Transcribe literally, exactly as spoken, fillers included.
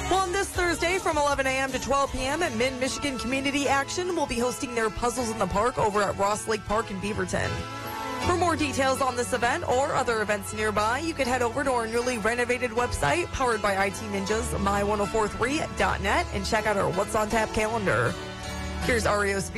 Well, on this Thursday from eleven a.m. to twelve p.m. at Mid-Michigan Community Action will be hosting their Puzzles in the Park over at Ross Lake Park in Beaverton. For more details on this event or other events nearby, you can head over to our newly renovated website, powered by I T Ninjas, my ten forty-three dot net, and check out our What's on Tap calendar. Here's R E O Speed.